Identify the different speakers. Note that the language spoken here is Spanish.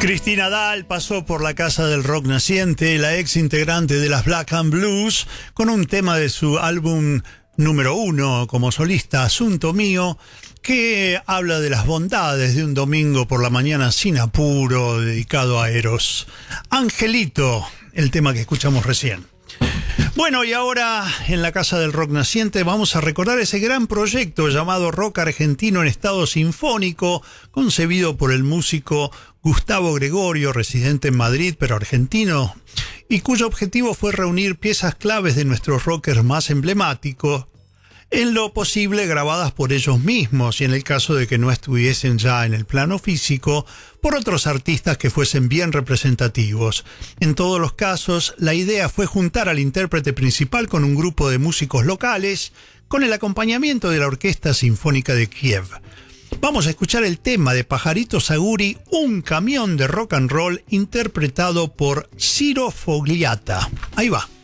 Speaker 1: Cristina Dahl pasó por la Casa del Rock Naciente, la ex integrante de las Black and Blues, con un tema de su álbum número 1 como solista, Asunto Mío, que habla de las bondades de un domingo por la mañana sin apuro, dedicado a Eros. Angelito, el tema que escuchamos recién. Bueno, y ahora en la Casa del Rock Naciente vamos a recordar ese gran proyecto llamado Rock Argentino en Estado Sinfónico, concebido por el músico Gustavo Gregorio, residente en Madrid, pero argentino, y cuyo objetivo fue reunir piezas claves de nuestros rockers más emblemáticos, en lo posible grabadas por ellos mismos, y en el caso de que no estuviesen ya en el plano físico, por otros artistas que fuesen bien representativos. En todos los casos, la idea fue juntar al intérprete principal con un grupo de músicos locales, con el acompañamiento de la Orquesta Sinfónica de Kiev. Vamos a escuchar el tema de Pajarito Saguri, Un camión de rock and roll, interpretado por Ciro Fogliata. Ahí va.